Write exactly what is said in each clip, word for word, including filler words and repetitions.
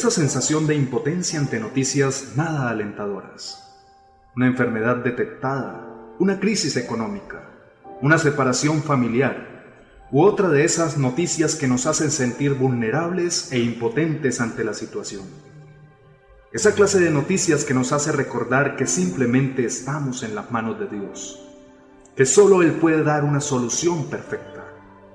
esa sensación de impotencia ante noticias nada alentadoras. Una enfermedad detectada, una crisis económica, una separación familiar, u otra de esas noticias que nos hacen sentir vulnerables e impotentes ante la situación. Esa clase de noticias que nos hace recordar que simplemente estamos en las manos de Dios, que solo Él puede dar una solución perfecta.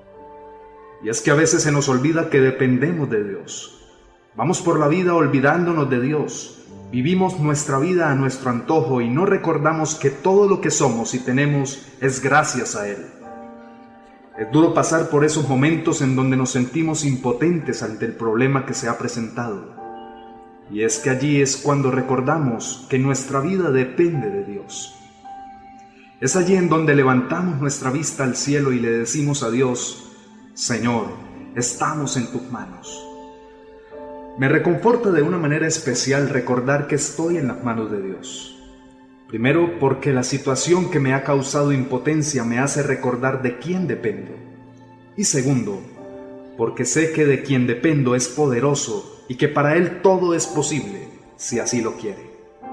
Y es que a veces se nos olvida que dependemos de Dios. Vamos por la vida olvidándonos de Dios. Vivimos nuestra vida a nuestro antojo y no recordamos que todo lo que somos y tenemos es gracias a Él. Es duro pasar por esos momentos en donde nos sentimos impotentes ante el problema que se ha presentado. Y es que allí es cuando recordamos que nuestra vida depende de Dios. Es allí en donde levantamos nuestra vista al cielo y le decimos a Dios: Señor, estamos en tus manos. Me reconforta de una manera especial recordar que estoy en las manos de Dios. Primero, porque la situación que me ha causado impotencia me hace recordar de quién dependo. Y segundo, porque sé que de quien dependo es poderoso y que para Él todo es posible, si así lo quiere.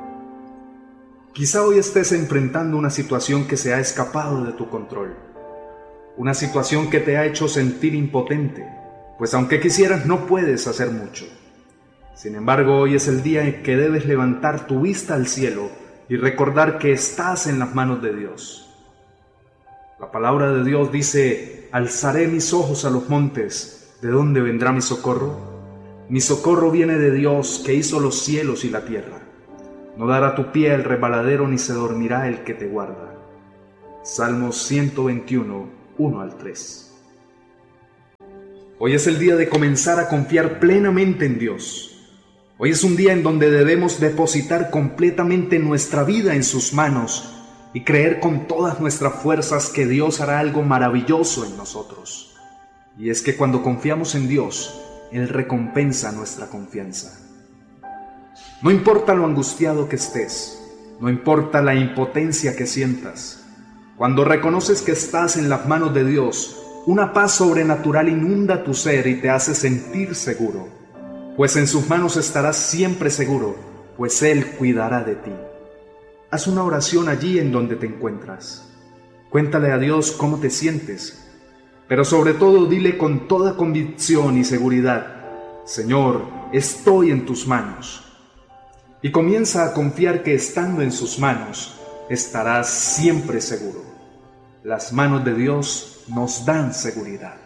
Quizá hoy estés enfrentando una situación que se ha escapado de tu control. Una situación que te ha hecho sentir impotente, pues aunque quisieras no puedes hacer mucho. Sin embargo, hoy es el día en que debes levantar tu vista al cielo y recordar que estás en las manos de Dios. La palabra de Dios dice: alzaré mis ojos a los montes, ¿de dónde vendrá mi socorro? Mi socorro viene de Dios, que hizo los cielos y la tierra. No dará tu pie al resbaladero, ni se dormirá el que te guarda. Salmos ciento veintiuno, uno al tres. Hoy es el día de comenzar a confiar plenamente en Dios. Hoy es un día en donde debemos depositar completamente nuestra vida en sus manos y creer con todas nuestras fuerzas que Dios hará algo maravilloso en nosotros. Y es que cuando confiamos en Dios, Él recompensa nuestra confianza. No importa lo angustiado que estés, no importa la impotencia que sientas, cuando reconoces que estás en las manos de Dios, una paz sobrenatural inunda tu ser y te hace sentir seguro. Pues en sus manos estarás siempre seguro, pues Él cuidará de ti. Haz una oración allí en donde te encuentras. Cuéntale a Dios cómo te sientes, pero sobre todo dile con toda convicción y seguridad: Señor, estoy en tus manos. Y comienza a confiar que estando en sus manos, estarás siempre seguro. Las manos de Dios nos dan seguridad.